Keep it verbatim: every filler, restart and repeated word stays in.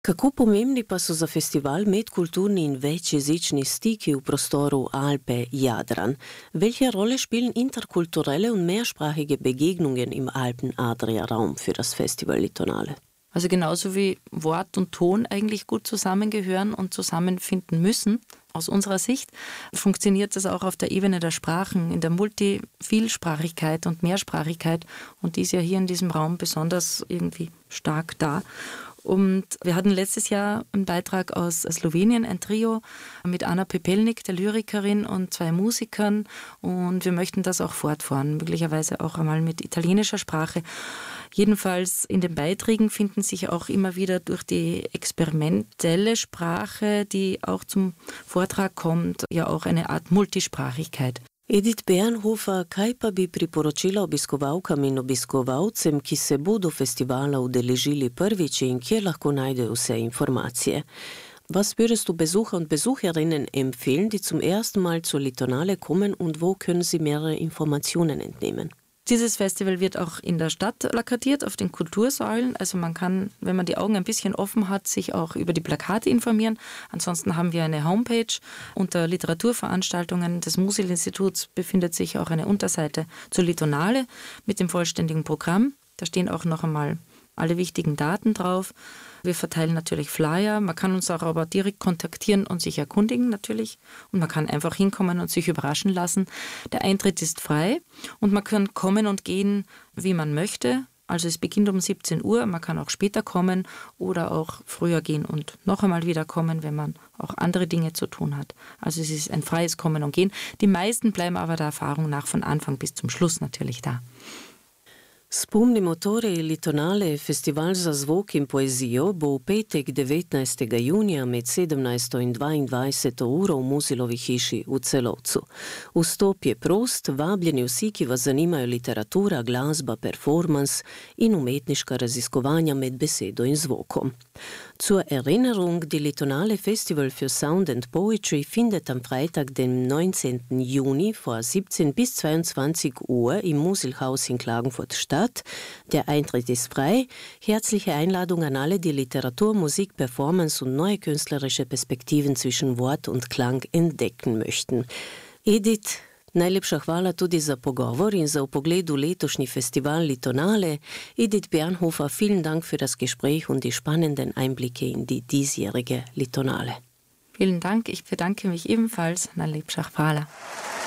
Kako pomembni pa so za festival medkulturni in večjezični stiki v prostoru Alpe-Jadran? Welche Rolle spielen interkulturelle und mehrsprachige Begegnungen im Alpen-Adria-Raum für das Festival Litonale? Also genauso wie Wort und Ton eigentlich gut zusammengehören und zusammenfinden müssen, aus unserer Sicht, funktioniert das auch auf der Ebene der Sprachen, in der Multi-Vielsprachigkeit und Mehrsprachigkeit. Und die ist ja hier in diesem Raum besonders irgendwie stark da. Und wir hatten letztes Jahr einen Beitrag aus Slowenien, ein Trio mit Anna Pepelnik, der Lyrikerin, und zwei Musikern. Und wir möchten das auch fortfahren, möglicherweise auch einmal mit italienischer Sprache. Jedenfalls in den Beiträgen finden sich auch immer wieder durch die experimentelle Sprache, die auch zum Vortrag kommt, ja auch eine Art Multisprachigkeit. Edith Bernhofer, kaj pa bi priporočila obiskovalkam in obiskovalcem, ki se bodo festivala udeležili prvič in kjer lahko najdejo vse informacije? Was würdest du Besucher und Besucherinnen empfehlen, die zum ersten Mal zur Litonale kommen, und wo können sie mehrere Informationen entnehmen? Dieses Festival wird auch in der Stadt plakatiert, auf den Kultursäulen. Also man kann, wenn man die Augen ein bisschen offen hat, sich auch über die Plakate informieren. Ansonsten haben wir eine Homepage. Unter Literaturveranstaltungen des Musil-Instituts befindet sich auch eine Unterseite zur Litonale mit dem vollständigen Programm. Da stehen auch noch einmal alle wichtigen Daten drauf. Wir verteilen natürlich Flyer, man kann uns auch aber direkt kontaktieren und sich erkundigen natürlich. Und man kann einfach hinkommen und sich überraschen lassen. Der Eintritt ist frei und man kann kommen und gehen, wie man möchte. Also es beginnt um siebzehn Uhr, man kann auch später kommen oder auch früher gehen und noch einmal wieder kommen, wenn man auch andere Dinge zu tun hat. Also es ist ein freies Kommen und Gehen. Die meisten bleiben aber der Erfahrung nach von Anfang bis zum Schluss natürlich da. Spomnimo torej, Litonale, festival za zvok in poezijo, bo v petek devetnajstega junija med sedemnajsto in dvaindvajseto uro v Musilovi hiši v Celovcu. Vstop je prost, vabljeni vsi, ki vas zanimajo literatura, glasba, performance in umetniška raziskovanja med besedo in zvokom. Zur Erinnerung, die Litonale Festival für Sound and Poetry findet am Freitag, den neunzehnten Juni vor siebzehn bis zweiundzwanzig Uhr im Musilhaus in Klagenfurt statt. Der Eintritt ist frei. Herzliche Einladung an alle, die Literatur, Musik, Performance und neue künstlerische Perspektiven zwischen Wort und Klang entdecken möchten. Edith, najlepša hvala tudi za pogovor in za vpogled v letošnji festival Litonale. Edith Bernhofer, vielen Dank für das Gespräch und die spannenden Einblicke in die diesjährige Litonale. Vielen Dank, ich bedanke mich ebenfalls. Najlepša hvala.